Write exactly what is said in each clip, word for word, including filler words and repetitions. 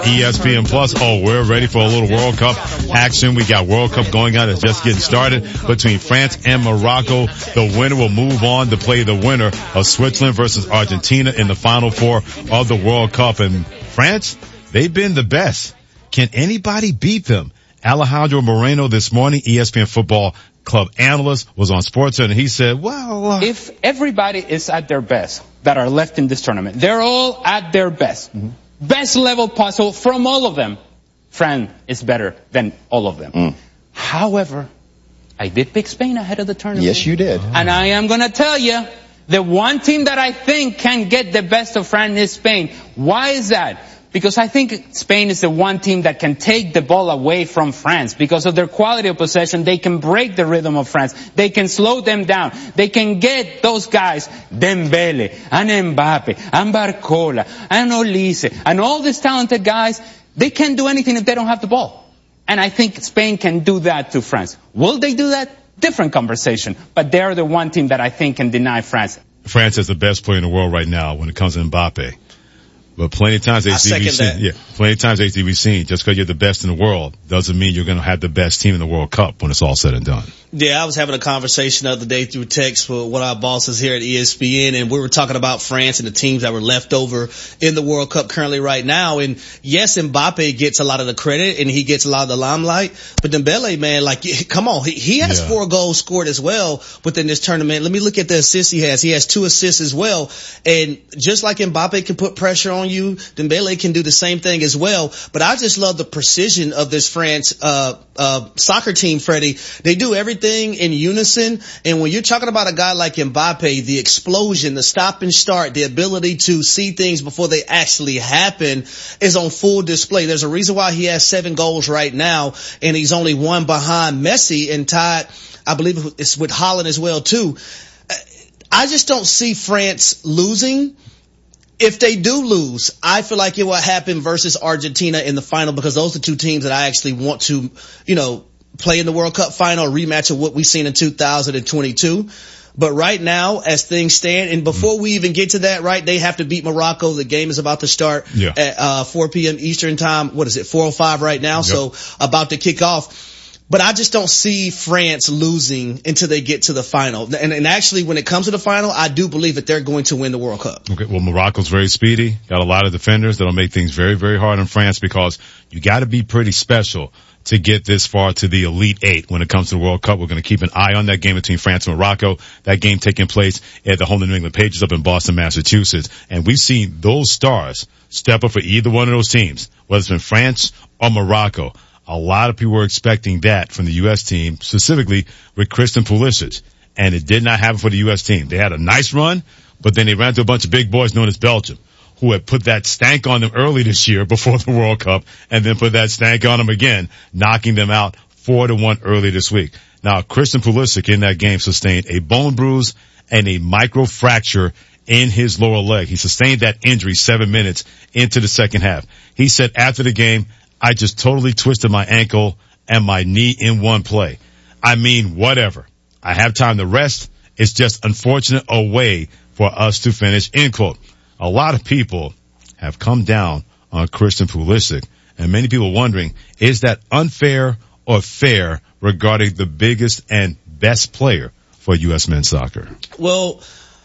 E S P N Plus. Oh, we're ready for a little World Cup action. We got World Cup going on. It's just getting started between France and Morocco. The winner will move on to play the winner of Switzerland versus Argentina in the Final Four of the World Cup. And France, they've been the best. Can anybody beat them? Alejandro Moreno this morning, E S P N Football Club analyst, was on SportsCenter, and he said, well, uh, if everybody is at their best that are left in this tournament, they're all at their best. Mm-hmm. Best level possible from all of them. France is better than all of them. Mm. However, I did pick Spain ahead of the tournament. Yes, you did. Oh. And I am going to tell you, the one team that I think can get the best of France is Spain. Why is that? Because I think Spain is the one team that can take the ball away from France. Because of their quality of possession, they can break the rhythm of France. They can slow them down. They can get those guys, Dembele, and Mbappe, and Barcola, and Olise, and all these talented guys. They can't do anything if they don't have the ball. And I think Spain can do that to France. Will they do that? Different conversation. But they're the one team that I think can deny France. France is the best player in the world right now when it comes to Mbappe. But plenty of times, H D, we've seen, yeah, plenty of times, H D, we've seen, just because you're the best in the world doesn't mean you're going to have the best team in the World Cup when it's all said and done. Yeah, I was having a conversation the other day through text with one of our bosses here at E S P N, and we were talking about France and the teams that were left over in the World Cup currently right now. And yes, Mbappe gets a lot of the credit and he gets a lot of the limelight, but Dembele, man, like, come on, he, he has yeah. four goals scored as well within this tournament. Let me look at the assists he has. He has two assists as well. And just like Mbappe can put pressure on you, Dembele can do the same thing as well. But I just love the precision of this France uh uh soccer team, Freddie. They do everything in unison. And when you're talking about a guy like Mbappe, the explosion, the stop and start, the ability to see things before they actually happen is on full display. There's a reason why he has seven goals right now, and he's only one behind Messi and tied, I believe it's with Haaland as well too. I just don't see France losing. If they do lose, I feel like it will happen versus Argentina in the final, because those are two teams that I actually want to, you know, play in the World Cup final, a rematch of what we've seen in two thousand twenty-two. But right now, as things stand, and before we even get to that, right, they have to beat Morocco. The game is about to start yeah. at uh four p.m. Eastern time. What is it, four oh five right now? Yep. So about to kick off. But I just don't see France losing until they get to the final. And, and actually, when it comes to the final, I do believe that they're going to win the World Cup. Okay, well, Morocco's very speedy. Got a lot of defenders that'll make things very, very hard on France, because you got to be pretty special to get this far to the Elite Eight when it comes to the World Cup. We're going to keep an eye on that game between France and Morocco. That game taking place at the home of the New England Patriots up in Boston, Massachusetts. And we've seen those stars step up for either one of those teams, whether it's been France or Morocco. A lot of people were expecting that from the U S team, specifically with Christian Pulisic, and it did not happen for the U S team. They had a nice run, but then they ran into a bunch of big boys known as Belgium, who had put that stank on them early this year before the World Cup, and then put that stank on them again, knocking them out four to one early this week. Now, Christian Pulisic in that game sustained a bone bruise and a microfracture in his lower leg. He sustained that injury seven minutes into the second half. He said after the game, I just totally twisted my ankle and my knee in one play. I mean, whatever. I have time to rest. It's just unfortunate a way for us to finish, end quote. A lot of people have come down on Christian Pulisic, and many people wondering, is that unfair or fair regarding the biggest and best player for U S men's soccer? Well,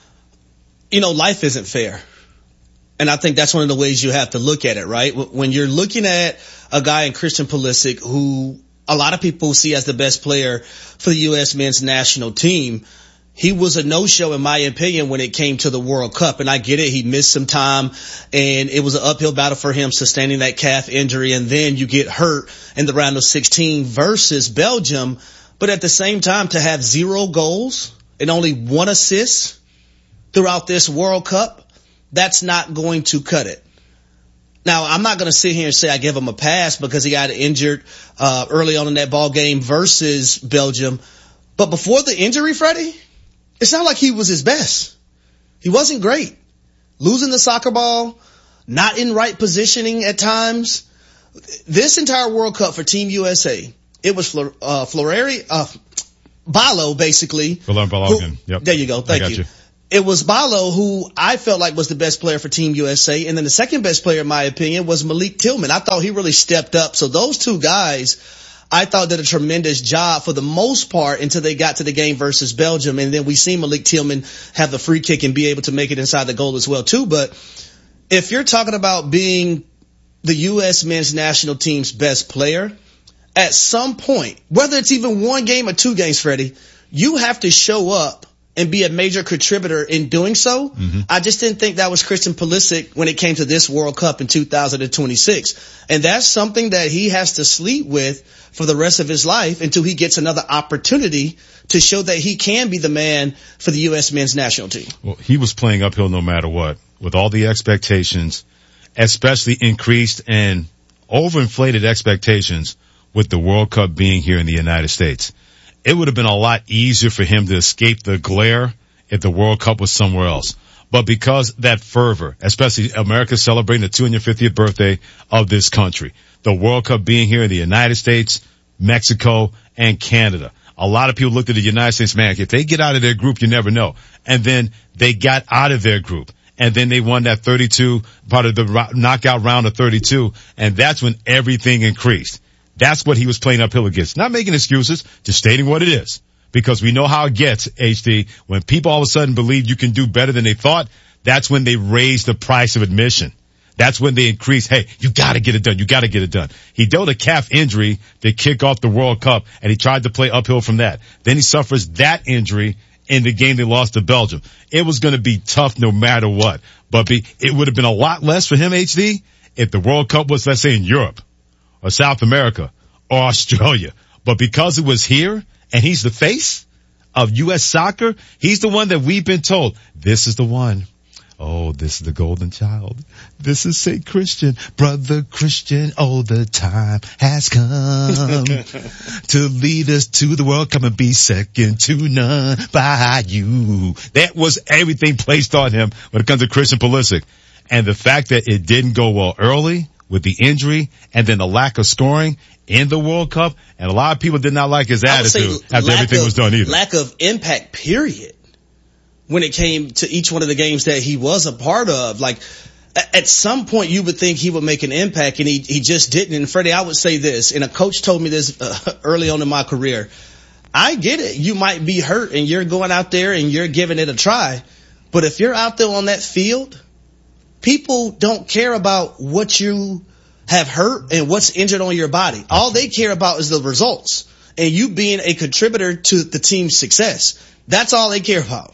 you know, life isn't fair. And I think that's one of the ways you have to look at it, right? When you're looking at a guy in Christian Pulisic, who a lot of people see as the best player for the U S men's national team, he was a no-show in my opinion when it came to the World Cup. And I get it. He missed some time and it was an uphill battle for him sustaining that calf injury. And then you get hurt in the round of sixteen versus Belgium. But at the same time, to have zero goals and only one assist throughout this World Cup, that's not going to cut it. Now, I'm not going to sit here and say I give him a pass because he got injured uh early on in that ball game versus Belgium. But before the injury, Freddie, it's not like he was his best. He wasn't great. Losing the soccer ball, not in right positioning at times. This entire World Cup for Team U S A, it was Flor- uh Floreri, uh Balo, basically. Balogun. Yep. There you go. Thank you. you. it was Ballo who I felt like was the best player for Team U S A. And then the second best player, in my opinion, was Malik Tillman. I thought he really stepped up. So those two guys, I thought did a tremendous job for the most part until they got to the game versus Belgium. And then we see Malik Tillman have the free kick and be able to make it inside the goal as well too. But if you're talking about being the U S men's national team's best player, at some point, whether it's even one game or two games, Freddie, you have to show up and be a major contributor in doing so. Mm-hmm. I just didn't think that was Christian Pulisic when it came to this World Cup in two thousand twenty-six. And that's something that he has to sleep with for the rest of his life until he gets another opportunity to show that he can be the man for the U S men's national team. Well, he was playing uphill no matter what, with all the expectations, especially increased and overinflated expectations with the World Cup being here in the United States. It would have been a lot easier for him to escape the glare if the World Cup was somewhere else. But because that fervor, especially America celebrating the two hundred fiftieth birthday of this country, the World Cup being here in the United States, Mexico, and Canada, a lot of people looked at the United States, man, if they get out of their group, you never know. And then they got out of their group. And then they won that thirty-two, part of the knockout round of thirty-two. And that's when everything increased. That's what he was playing uphill against. Not making excuses, just stating what it is. Because we know how it gets, H D. When people all of a sudden believe you can do better than they thought, that's when they raise the price of admission. That's when they increase, hey, you gotta get it done, you gotta get it done. He dealt a calf injury to kick off the World Cup, and he tried to play uphill from that. Then he suffers that injury in the game they lost to Belgium. It was gonna be tough no matter what. But be, it would have been a lot less for him, H D, if the World Cup was, let's say, in Europe, or South America, or Australia. But because it was here, and he's the face of U S soccer, he's the one that we've been told, this is the one. Oh, this is the golden child. This is Saint Christian, brother Christian. Oh, the time has come to lead us to the World Cup and be second to none by you. That was everything placed on him when it comes to Christian Pulisic. And the fact that it didn't go well early, with the injury and then the lack of scoring in the World Cup, and a lot of people did not like his attitude after everything of, was done either. Lack of impact, period, when it came to each one of the games that he was a part of. Like, at some point you would think he would make an impact, and he, he just didn't. And Freddie, I would say this, and a coach told me this uh, early on in my career. I get it. You might be hurt and you're going out there and you're giving it a try. But if you're out there on that field, people don't care about what you have hurt and what's injured on your body. All they care about is the results and you being a contributor to the team's success. That's all they care about.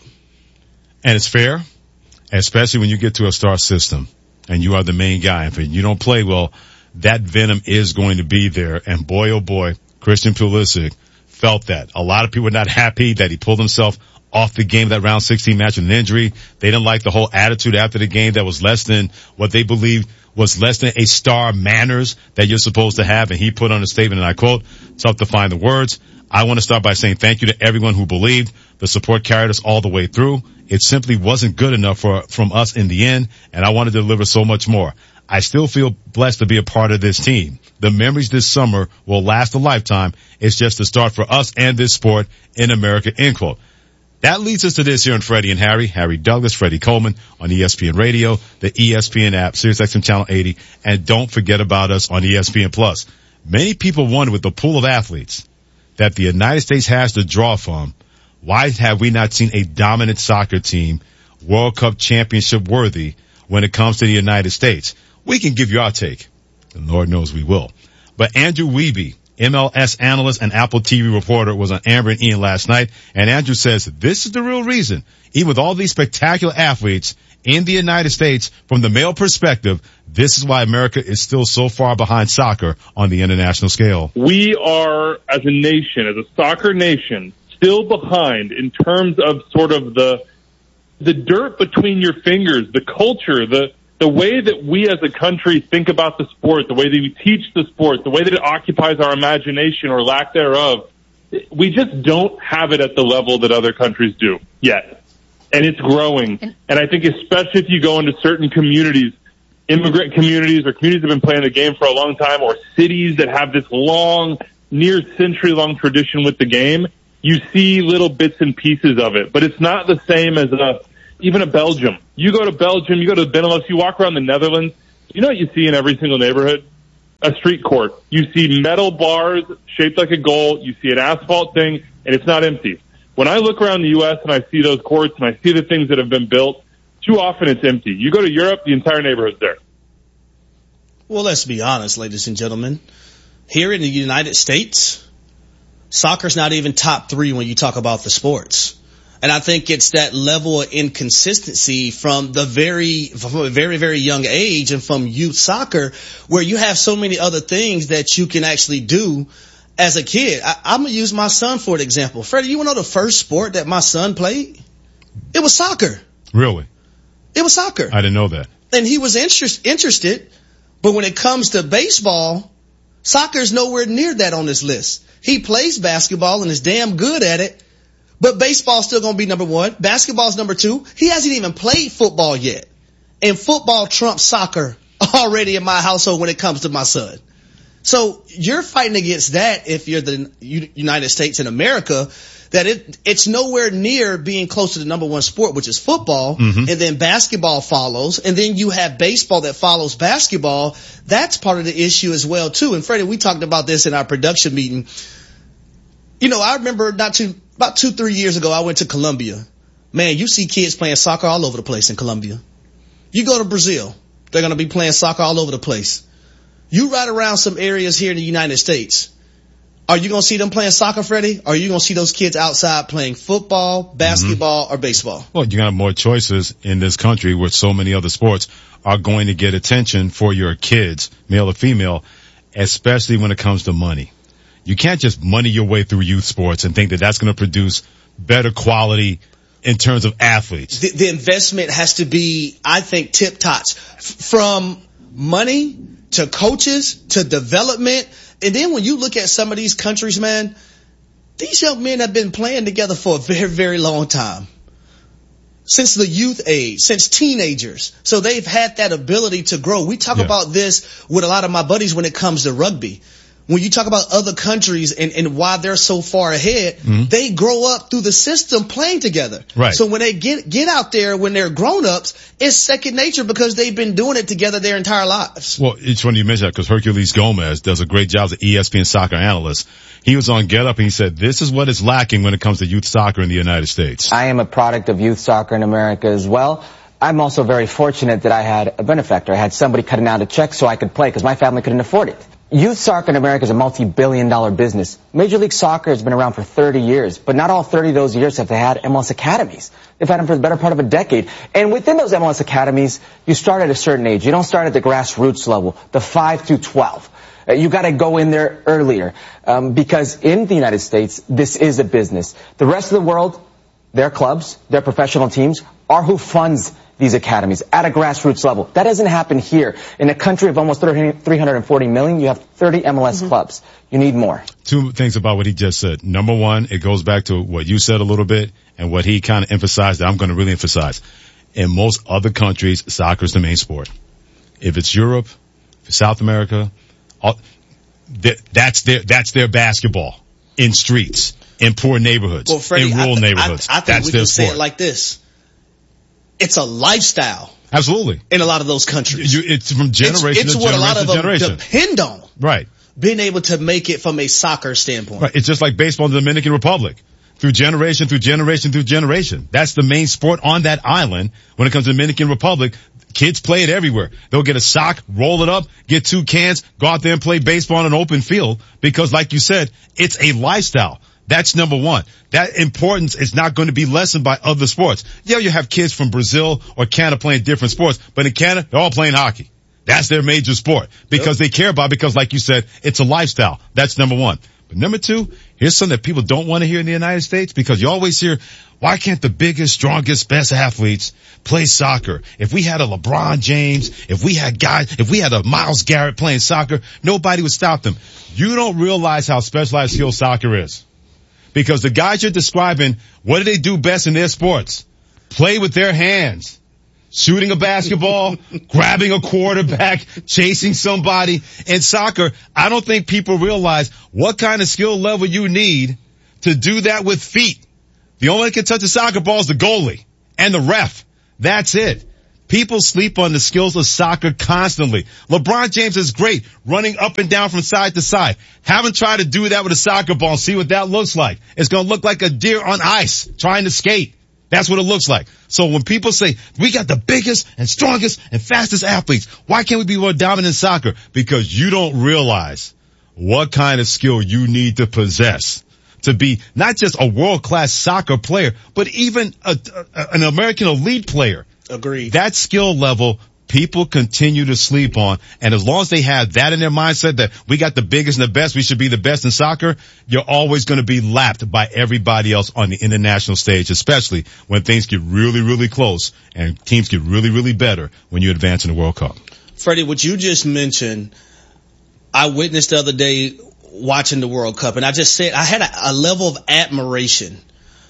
And it's fair, especially when you get to a star system and you are the main guy. If you don't play well, that venom is going to be there. And boy, oh boy, Christian Pulisic felt that. A lot of people were not happy that he pulled himself off the game, that round sixteen match with an injury. They didn't like the whole attitude after the game that was less than what they believed was less than a star manners that you're supposed to have. And he put on a statement, and I quote, tough to find the words. I want to start by saying thank you to everyone who believed. The support carried us all the way through. It simply wasn't good enough for, from us in the end, and I wanted to deliver so much more. I still feel blessed to be a part of this team. The memories this summer will last a lifetime. It's just the start for us and this sport in America, end quote. That leads us to this here on Freddie and Harry. Harry Douglas, Freddie Coleman on E S P N Radio, the E S P N app, SiriusXM Channel eighty, and don't forget about us on E S P N Plus. Many people wonder, with the pool of athletes that the United States has to draw from, why have we not seen a dominant soccer team, World Cup championship worthy, when it comes to the United States? We can give you our take, and Lord knows we will. But Andrew Wiebe, M L S analyst and Apple T V reporter, was on Amber and Ian last night, and Andrew says this is the real reason, even with all these spectacular athletes in the United States, from the male perspective, this is why America is still so far behind soccer on the international scale. We are, as a nation, as a soccer nation, still behind in terms of sort of the the dirt between your fingers, the culture, the the way that we as a country think about the sport, the way that we teach the sport, the way that it occupies our imagination or lack thereof. We just don't have it at the level that other countries do yet. And it's growing. And I think especially if you go into certain communities, immigrant communities or communities that have been playing the game for a long time, or cities that have this long, near century-long tradition with the game, you see little bits and pieces of it. But it's not the same as a even a Belgium. You go to Belgium, you go to the Benelux, you walk around the Netherlands, you know what you see in every single neighborhood? A street court. You see metal bars shaped like a goal, you see an asphalt thing, and it's not empty. When I look around the U S and I see those courts and I see the things that have been built, too often it's empty. You go to Europe, the entire neighborhood's there. Well, let's be honest, ladies and gentlemen. Here in the United States, soccer's not even top three when you talk about the sports. And I think it's that level of inconsistency from the very, from a very, very young age and from youth soccer where you have so many other things that you can actually do as a kid. I, I'm going to use my son for an example. Freddie, you want to know the first sport that my son played? It was soccer. Really? It was soccer. I didn't know that. And he was interest, interested, but when it comes to baseball, soccer's nowhere near that on this list. He plays basketball and is damn good at it, but baseball's still going to be number one. Basketball's number two. He hasn't even played football yet. And football trumps soccer already in my household when it comes to my son. So you're fighting against that if you're the United States and America, that it, it's nowhere near being close to the number one sport, which is football. Mm-hmm. And then basketball follows. And then you have baseball that follows basketball. That's part of the issue as well, too. And Freddie, we talked about this in our production meeting. You know, I remember not too, about two, three years ago, I went to Colombia. Man, you see kids playing soccer all over the place in Colombia. You go to Brazil, they're going to be playing soccer all over the place. You ride around some areas here in the United States. Are you going to see them playing soccer, Freddie? Or are you going to see those kids outside playing football, basketball, mm-hmm. or baseball? Well, you got more choices in this country where so many other sports are going to get attention for your kids, male or female, especially when it comes to money. You can't just money your way through youth sports and think that that's going to produce better quality in terms of athletes. The, the investment has to be, I think, tip-tops. F- from money to coaches to development. And then when you look at some of these countries, man, these young men have been playing together for a very, very long time. Since the youth age, since teenagers. So they've had that ability to grow. We talk yeah. about this with a lot of my buddies when it comes to rugby. When you talk about other countries and, and why they're so far ahead, mm-hmm. they grow up through the system playing together. Right. So when they get get out there, when they're grown-ups, it's second nature because they've been doing it together their entire lives. Well, it's funny you mention that because Herculez Gomez does a great job as an E S P N soccer analyst. He was on Get Up and he said, this is what is lacking when it comes to youth soccer in the United States. I am a product of youth soccer in America as well. I'm also very fortunate that I had a benefactor. I had somebody cutting out a check so I could play because my family couldn't afford it. Youth soccer in America is a multi-billion dollar business. Major League Soccer has been around for thirty years, but not all thirty of those years have they had M L S academies. They've had them for the better part of a decade. And within those M L S academies, you start at a certain age. You don't start at the grassroots level, the five through twelve. Uh, you got to go in there earlier um, because in the United States, this is a business. The rest of the world, their clubs, their professional teams are who funds these academies at a grassroots level. That doesn't happen here. In a country of almost three hundred forty million, you have thirty M L S mm-hmm. clubs. You need more. Two things about what he just said. Number one, it goes back to what you said a little bit and what he kind of emphasized that I'm going to really emphasize. In most other countries, soccer is the main sport. If it's Europe, if it's South America, all, that's their, that's their basketball in streets, in poor neighborhoods, well, Freddie, in rural I th- neighborhoods. I, I think that's we their can sport. say it like this. It's a lifestyle. Absolutely. In a lot of those countries. You, it's from generation it's, it's to what generation a lot of to them generation. Depend on. Right. Being able to make it from a soccer standpoint. Right. It's just like baseball in the Dominican Republic. Through generation, through generation, through generation. That's the main sport on that island. When it comes to the Dominican Republic, kids play it everywhere. They'll get a sock, roll it up, get two cans, go out there and play baseball on an open field because like you said, it's a lifestyle. That's number one. That importance is not going to be lessened by other sports. Yeah, you have kids from Brazil or Canada playing different sports, but in Canada, they're all playing hockey. That's their major sport because yep. they care about it because like you said, it's a lifestyle. That's number one. But number two, here's something that people don't want to hear in the United States because you always hear, why can't the biggest, strongest, best athletes play soccer? If we had a LeBron James, if we had guys, if we had a Myles Garrett playing soccer, nobody would stop them. You don't realize how specialized skill soccer is. Because the guys you're describing, what do they do best in their sports? Play with their hands. Shooting a basketball, grabbing a quarterback, chasing somebody. In soccer, I don't think people realize what kind of skill level you need to do that with feet. The only one that can touch a soccer ball is the goalie and the ref. That's it. People sleep on the skills of soccer constantly. LeBron James is great running up and down from side to side. Haven't tried to do that with a soccer ball and see what that looks like. It's going to look like a deer on ice trying to skate. That's what it looks like. So when people say, we got the biggest and strongest and fastest athletes, why can't we be more dominant in soccer? Because you don't realize what kind of skill you need to possess to be not just a world-class soccer player, but even a, a, an American elite player. Agreed. That skill level, people continue to sleep on. And as long as they have that in their mindset that we got the biggest and the best, we should be the best in soccer, you're always going to be lapped by everybody else on the international stage, especially when things get really, really close and teams get really, really better when you advance in the World Cup. Freddie, what you just mentioned, I witnessed the other day watching the World Cup, and I just said I had a, a level of admiration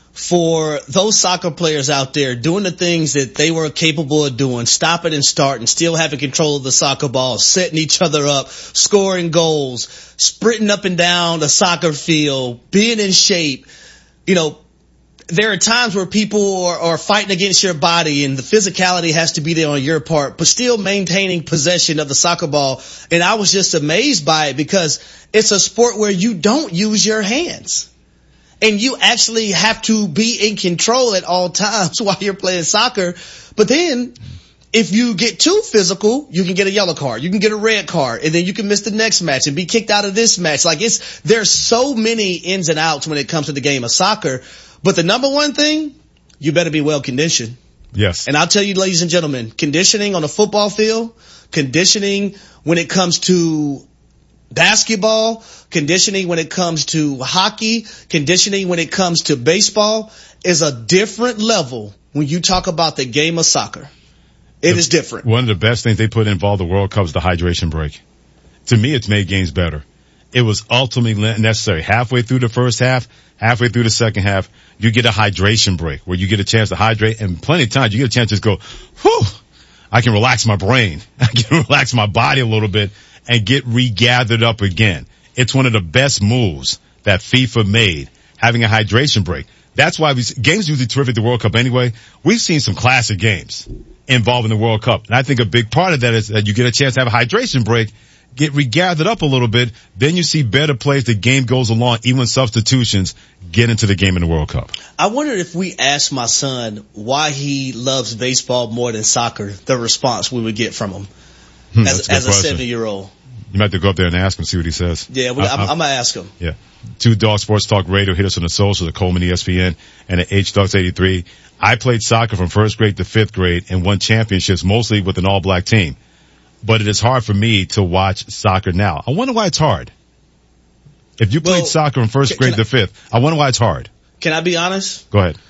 for those soccer players out there doing the things that they were capable of doing, stopping and starting, still having control of the soccer ball, setting each other up, scoring goals, sprinting up and down the soccer field, being in shape. You know, there are times where people are, are fighting against your body and the physicality has to be there on your part, but still maintaining possession of the soccer ball. And I was just amazed by it because it's a sport where you don't use your hands. And you actually have to be in control at all times while you're playing soccer. But then if you get too physical, you can get a yellow card. You can get a red card. And then you can miss the next match and be kicked out of this match. Like it's, there's so many ins and outs when it comes to the game of soccer. But the number one thing, you better be well conditioned. Yes. And I'll tell you, ladies and gentlemen, conditioning on a football field, conditioning when it comes to basketball, conditioning when it comes to hockey, conditioning when it comes to baseball is a different level when you talk about the game of soccer. It the, is different. One of the best things they put involved the World Cup is the hydration break. To me, it's made games better. It was ultimately necessary. Halfway through the first half, halfway through the second half, you get a hydration break where you get a chance to hydrate, and plenty of times you get a chance to just go, whew, I can relax my brain. I can relax my body a little bit and get regathered up again. It's one of the best moves that FIFA made, having a hydration break. That's why we, games usually terrific at the World Cup anyway. We've seen some classic games involving the World Cup. And I think a big part of that is that you get a chance to have a hydration break, get regathered up a little bit, then you see better plays. The game goes along, even when substitutions get into the game in the World Cup. I wonder if we asked my son why he loves baseball more than soccer, the response we would get from him Hmm, as, as a seven-year-old. You might have to go up there and ask him, see what he says. Yeah, well, I'm, I'm going to ask him. Yeah. Two Dog Sports Talk Radio. Hit us on the socials at Coleman E S P N and at H Dogs eighty-three. I played soccer from first grade to fifth grade and won championships mostly with an all-black team. But it is hard for me to watch soccer now. I wonder why it's hard. If you played well, soccer from first can, grade can to fifth, I wonder why it's hard. Can I be honest? Go ahead.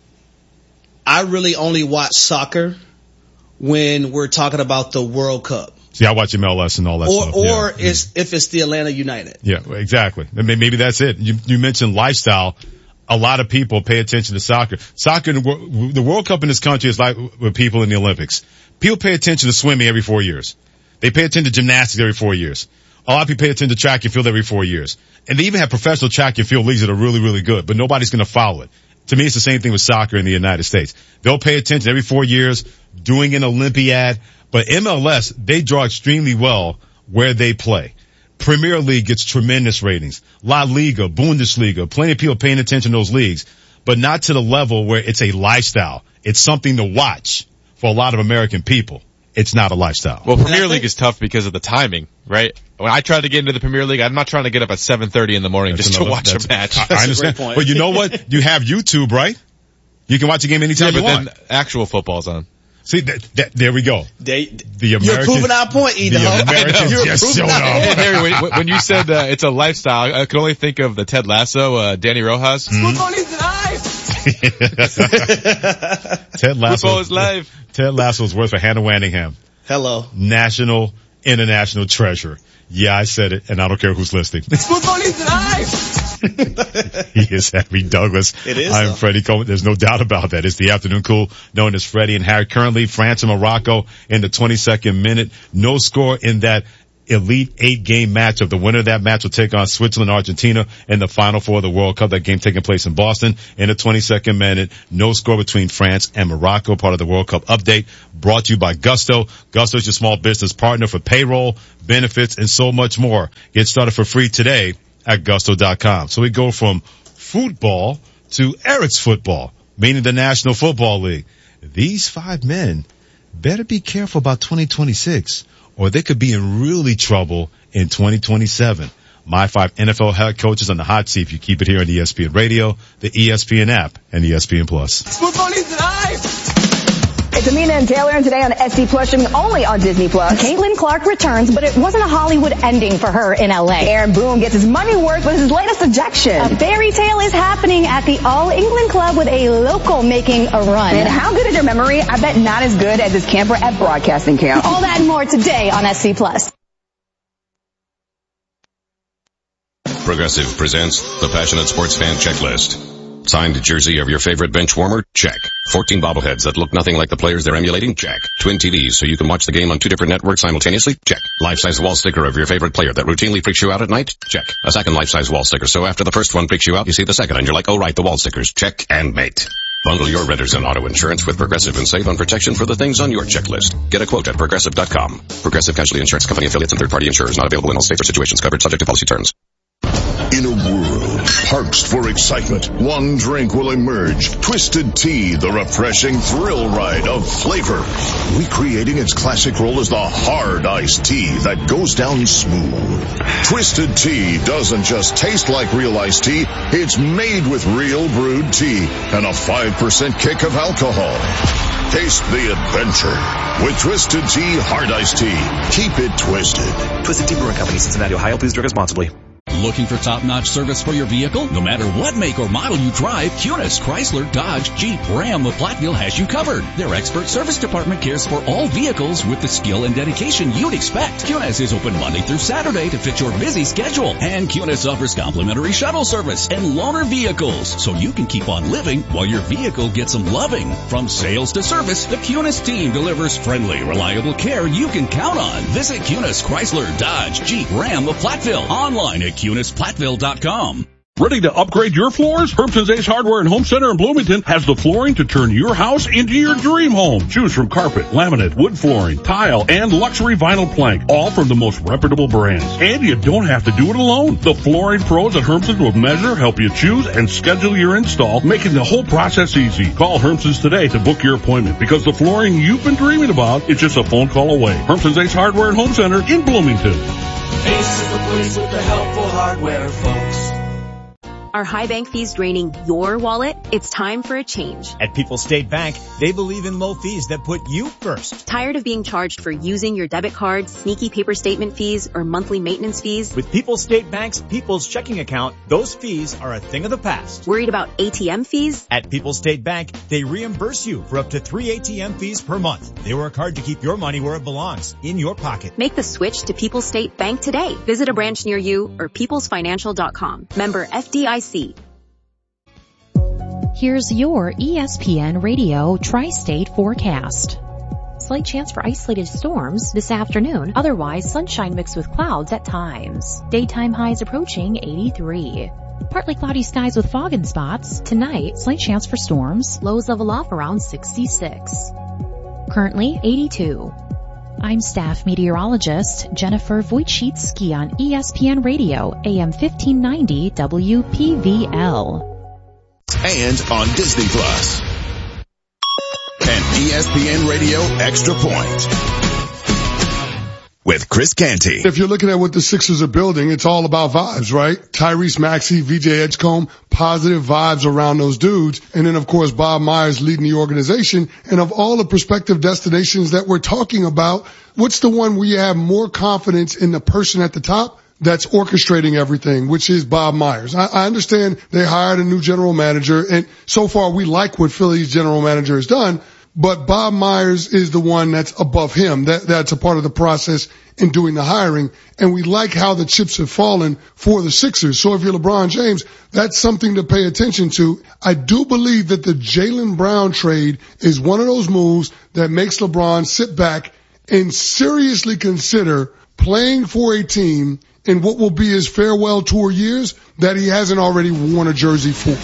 I really only watch soccer when we're talking about the World Cup. See, I watch M L S and all that or, stuff. Or yeah. it's, if it's the Atlanta United. Yeah, exactly. Maybe that's it. You, you mentioned lifestyle. A lot of people pay attention to soccer. Soccer, the World Cup in this country is like with people in the Olympics. People pay attention to swimming every four years. They pay attention to gymnastics every four years. A lot of people pay attention to track and field every four years. And they even have professional track and field leagues that are really, really good, but nobody's going to follow it. To me, it's the same thing with soccer in the United States. They'll pay attention every four years, doing an Olympiad. But M L S, they draw extremely well where they play. Premier League gets tremendous ratings. La Liga, Bundesliga, plenty of people paying attention to those leagues, but not to the level where it's a lifestyle. It's something to watch for a lot of American people. It's not a lifestyle. Well, Premier League is tough because of the timing, right? When I try to get into the Premier League, I'm not trying to get up at seven thirty in the morning That's just another, to watch a match. I, I understand. But you know what? You have YouTube, right? You can watch a game anytime yeah, you but want. Then actual football's on. See, that, that, there we go. They, the American, you're proving our point, Edom. The Americans You're just showed our up. Hey, Harry, when, when you said uh, it's a lifestyle, I could only think of the Ted Lasso, uh, Danny Rojas. Mm-hmm. Ted Lasso. Football is live. Ted Lasso's worth for Hannah Wanningham. Hello. National, international treasure. Yeah, I said it, and I don't care who's listening. Football is live. He is Harry Douglas. It is. I'm though. Freddie Coleman. There's no doubt about that. It's the afternoon cool known as Freddie and Harry. Currently, France and Morocco in the twenty-second minute. No score in that Elite Eight game matchup. The winner of that match will take on Switzerland, Argentina in the Final Four of the World Cup. That game taking place in Boston in the twenty-second minute. No score between France and Morocco. Part of the World Cup update brought to you by Gusto. Gusto is your small business partner for payroll, benefits, and so much more. Get started for free today at gusto dot com. So we go from football to Eric's football, meaning the National Football League. These five men better be careful about twenty twenty-six, or they could be in really trouble in twenty twenty-seven. My five N F L head coaches on the hot seat. If you keep it here on E S P N Radio, the E S P N app, and E S P N Plus. Football is live! It's Amina and Taylor, and today on S D Plus, streaming only on Disney Plus. Caitlin Clark returns, but it wasn't a Hollywood ending for her in L A. Aaron Boone gets his money worth with his latest ejection. A fairy tale is happening at the All England Club with a local making a run. And how good is your memory? I bet not as good as his camper at broadcasting camp. All that and more today on S D Plus. Progressive presents the Passionate Sports Fan Checklist. Signed jersey of your favorite bench warmer? Check. fourteen bobbleheads that look nothing like the players they're emulating? Check. Twin T Vs so you can watch the game on two different networks simultaneously? Check. Life-size wall sticker of your favorite player that routinely freaks you out at night? Check. A second life-size wall sticker so after the first one freaks you out, you see the second and you're like, oh right, the wall stickers. Check and mate. Bundle your renters and auto insurance with Progressive and save on protection for the things on your checklist. Get a quote at progressive dot com. Progressive Casualty Insurance Company affiliates and third-party insurers not available in all states or situations covered subject to policy terms. In a world parched for excitement, one drink will emerge. Twisted Tea, the refreshing thrill ride of flavor. Recreating its classic role as the hard iced tea that goes down smooth. Twisted Tea doesn't just taste like real iced tea, it's made with real brewed tea and a five percent kick of alcohol. Taste the adventure with Twisted Tea Hard Iced Tea. Keep it twisted. Twisted Tea Brewing Company, Cincinnati, Ohio. Please drink responsibly. Looking for top-notch service for your vehicle? No matter what make or model you drive, Cunis, Chrysler, Dodge, Jeep, Ram, the Platteville has you covered. Their expert service department cares for all vehicles with the skill and dedication you'd expect. Cunis is open Monday through Saturday to fit your busy schedule. And Cunis offers complimentary shuttle service and loaner vehicles, so you can keep on living while your vehicle gets some loving. From sales to service, the Cunis team delivers friendly, reliable care you can count on. Visit Cunis, Chrysler, Dodge, Jeep, Ram, the Platteville online at Cunis Platteville dot com. Ready to upgrade your floors? Hermson's Ace Hardware and Home Center in Bloomington has the flooring to turn your house into your dream home. Choose from carpet, laminate, wood flooring, tile, and luxury vinyl plank, all from the most reputable brands. And you don't have to do it alone. The flooring pros at Hermson's will measure, help you choose, and schedule your install, making the whole process easy. Call Hermson's today to book your appointment, because the flooring you've been dreaming about is just a phone call away. Hermson's Ace Hardware and Home Center in Bloomington. Ace is the place with the helpful hardware, folks. Are high bank fees draining your wallet? It's time for a change. At People's State Bank, they believe in low fees that put you first. Tired of being charged for using your debit card, sneaky paper statement fees, or monthly maintenance fees? With People's State Bank's People's Checking Account, those fees are a thing of the past. Worried about A T M fees? At People's State Bank, they reimburse you for up to three A T M fees per month. They work hard to keep your money where it belongs, in your pocket. Make the switch to People's State Bank today. Visit a branch near you or peoples financial dot com. Member F D I C. Here's your E S P N Radio Tri-State forecast. Slight chance for isolated storms this afternoon. Otherwise, sunshine mixed with clouds at times. Daytime highs approaching eighty-three. Partly cloudy skies with fog in spots. Tonight, slight chance for storms. Lows level off around sixty-six. Currently, eighty-two. I'm staff meteorologist Jennifer Wojcicki on E S P N Radio, A M fifteen ninety W P V L. And on Disney Plus. And E S P N Radio Extra Point. With Chris Canty. If you're looking at what the Sixers are building, it's all about vibes, right? Tyrese Maxey, V J Edgecombe, positive vibes around those dudes. And then, of course, Bob Myers leading the organization. And of all the prospective destinations that we're talking about, what's the one where you have more confidence in the person at the top that's orchestrating everything, which is Bob Myers? I, I understand they hired a new general manager, and so far we like what Philly's general manager has done. But Bob Myers is the one that's above him. That, that's a part of the process in doing the hiring. And we like how the chips have fallen for the Sixers. So if you're LeBron James, that's something to pay attention to. I do believe that the Jaylen Brown trade is one of those moves that makes LeBron sit back and seriously consider playing for a team in what will be his farewell tour years that he hasn't already worn a jersey for.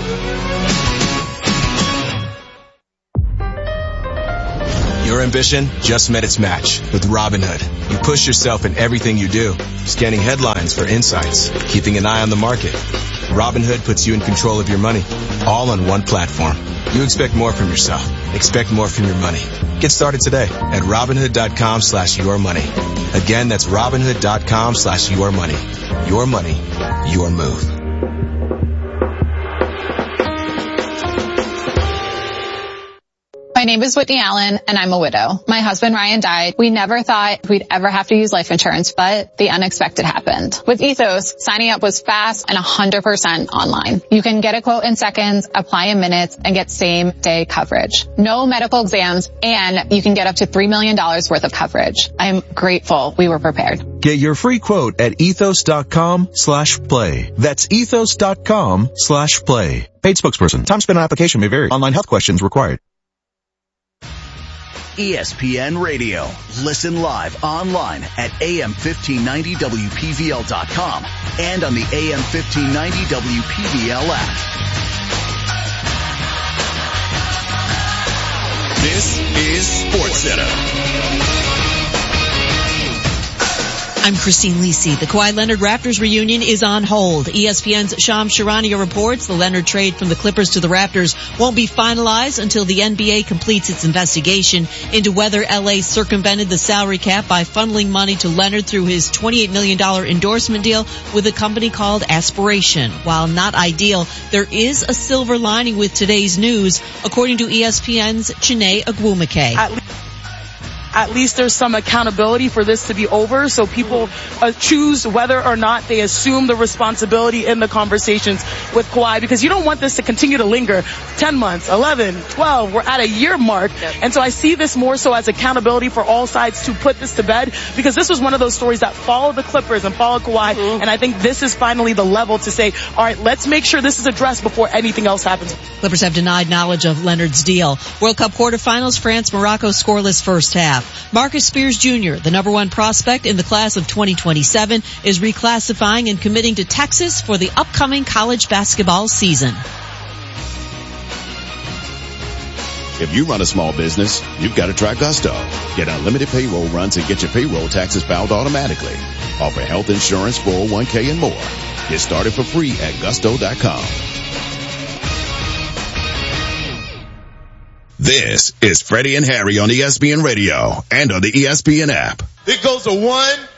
Your ambition just met its match with Robinhood. You push yourself in everything you do, scanning headlines for insights, keeping an eye on the market. Robinhood puts you in control of your money, all on one platform. You expect more from yourself. Expect more from your money. Get started today at Robinhood.com slash your money. Again, that's Robinhood.com slash your money. Your money, your move. My name is Whitney Allen, and I'm a widow. My husband Ryan died. We never thought we'd ever have to use life insurance, but the unexpected happened. With Ethos, signing up was fast and one hundred percent online. You can get a quote in seconds, apply in minutes, and get same-day coverage. No medical exams, and you can get up to three million dollars worth of coverage. I'm grateful we were prepared. Get your free quote at ethos.com slash play. That's ethos.com slash play. Paid spokesperson. Time spent on application may vary. Online health questions required. E S P N Radio. Listen live online at A M fifteen ninety W P V L dot com and on the A M fifteen ninety W P V L app. This is SportsCenter. I'm Christine Lisi. The Kawhi Leonard Raptors reunion is on hold. E S P N's Shams Charania reports the Leonard trade from the Clippers to the Raptors won't be finalized until the N B A completes its investigation into whether L A circumvented the salary cap by funneling money to Leonard through his twenty-eight million dollars endorsement deal with a company called Aspiration. While not ideal, there is a silver lining with today's news, according to E S P N's Chiney Agwumike. At least there's some accountability for this to be over, so people uh, choose whether or not they assume the responsibility in the conversations with Kawhi, because you don't want this to continue to linger ten months, eleven, twelve, we're at a year mark. Yep. And so I see this more so as accountability for all sides to put this to bed, because this was one of those stories that followed the Clippers and followed Kawhi, mm-hmm. and I think this is finally the level to say, all right, let's make sure this is addressed before anything else happens. Clippers have denied knowledge of Leonard's deal. World Cup quarterfinals, France, Morocco scoreless first half. Marcus Spears Junior, the number one prospect in the class of twenty twenty-seven, is reclassifying and committing to Texas for the upcoming college basketball season. If you run a small business, you've got to try Gusto. Get unlimited payroll runs and get your payroll taxes filed automatically. Offer health insurance, four oh one k, and more. Get started for free at gusto dot com. This is Freddie and Harry on E S P N Radio and on the E S P N app. It goes to one,